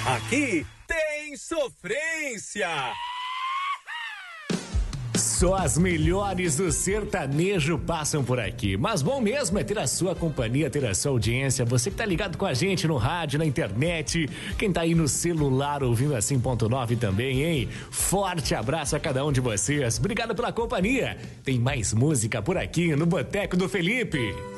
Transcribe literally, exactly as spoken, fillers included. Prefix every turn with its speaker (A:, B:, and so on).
A: Aqui tem sofrência.
B: Só as melhores do sertanejo passam por aqui. Mas bom mesmo é ter a sua companhia, ter a sua audiência. Você que tá ligado com a gente no rádio, na internet. Quem tá aí no celular ouvindo a cem ponto nove também, hein? Forte abraço a cada um de vocês. Obrigado pela companhia. Tem mais música por aqui no Boteco do Felipe.